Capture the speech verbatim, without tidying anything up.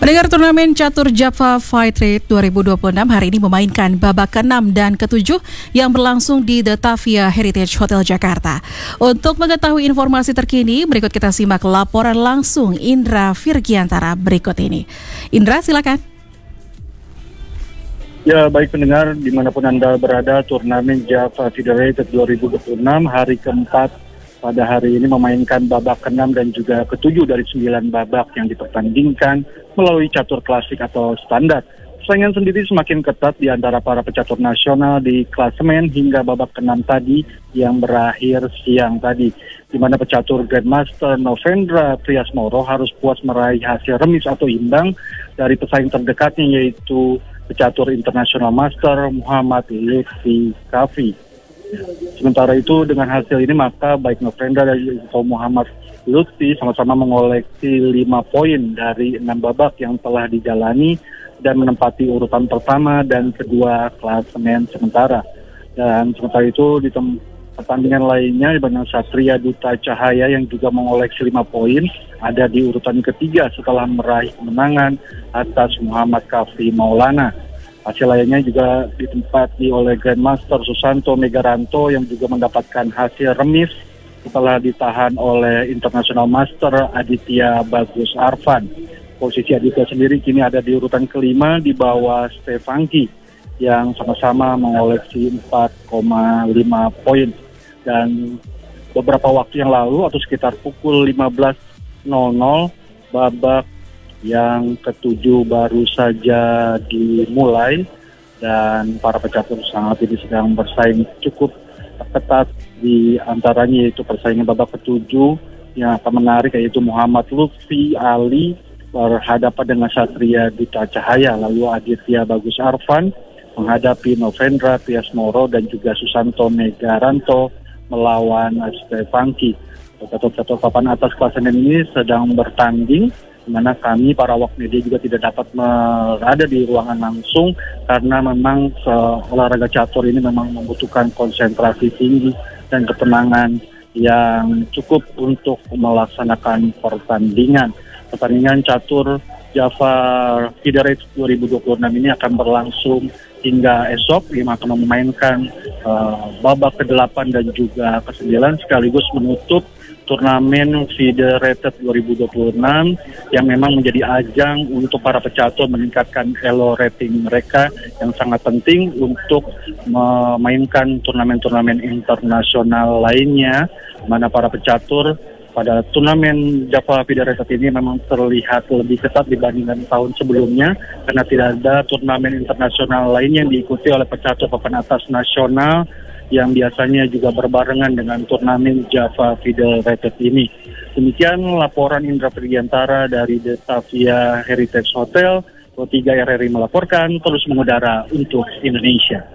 Pendengar, turnamen catur Java Fight Rate dua ribu dua puluh enam hari ini memainkan babak keenam dan ketujuh yang berlangsung di The Tavia Heritage Hotel Jakarta. Untuk mengetahui informasi terkini, berikut kita simak laporan langsung Indra Virgiantara berikut ini. Indra, silakan. Ya, baik pendengar, dimanapun Anda berada, turnamen Java Federated dua ribu dua puluh enam hari keempat pada hari ini memainkan babak keenam dan juga ketujuh dari sembilan babak yang dipertandingkan melalui catur klasik atau standar. Persaingan sendiri semakin ketat di antara para pecatur nasional di klasemen hingga babak keenam tadi yang berakhir siang tadi, di mana pecatur Grandmaster Novendra Priasmoro harus puas meraih hasil remis atau imbang dari pesaing terdekatnya, yaitu pecatur International Master Muhammad Lutfi Kafi. Sementara itu dengan hasil ini maka baik Novendra dan Muhammad Lutfi sama-sama mengoleksi lima poin dari enam babak yang telah dijalani dan menempati urutan pertama dan kedua klasemen sementara. Dan sementara itu di pertandingan lainnya, Bana Satria Duta Cahaya yang juga mengoleksi lima poin ada di urutan ketiga setelah meraih kemenangan atas Muhammad Kafi Maulana. Hasil lainnya juga ditempati oleh Grandmaster Susanto Megaranto yang juga mendapatkan hasil remis setelah ditahan oleh International Master Aditya Bagus Arfan. Posisi Aditya sendiri kini ada di urutan kelima di bawah Stefanki yang sama-sama mengoleksi empat koma lima poin. Dan beberapa waktu yang lalu atau sekitar pukul lima belas nol nol babak yang ketujuh baru saja dimulai dan para pecatur saat ini sedang bersaing cukup ketat, di antaranya yaitu persaingan babak ketujuh yang akan menarik, yaitu Muhammad Lutfi Ali berhadapan dengan Satria Duta Cahaya, lalu Aditya Bagus Arfan menghadapi Novendra Priasmoro dan juga Susanto Megaranto melawan Stefanki. Pecatur-pecatur papan atas klasemen ini sedang bertanding, di mana kami para awak media juga tidak dapat berada di ruangan langsung karena memang olahraga catur ini memang membutuhkan konsentrasi tinggi dan ketenangan yang cukup untuk melaksanakan pertandingan. Pertandingan catur Java Federated dua ribu dua puluh enam ini akan berlangsung hingga esok, yang akan memainkan uh, babak kedelapan dan juga kesembilan sekaligus menutup turnamen Federated dua ribu dua puluh enam yang memang menjadi ajang untuk para pecatur meningkatkan elo rating mereka yang sangat penting untuk memainkan turnamen-turnamen internasional lainnya, mana para pecatur pada turnamen Java Federated ini memang terlihat lebih ketat dibandingkan tahun sebelumnya karena tidak ada turnamen internasional lain yang diikuti oleh pecatur papan atas nasional yang biasanya juga berbarengan dengan turnamen Java Federated ini. Demikian laporan Indra Virgiantara dari The Tavia Heritage Hotel. dua puluh tiga R R I melaporkan, terus mengudara untuk Indonesia.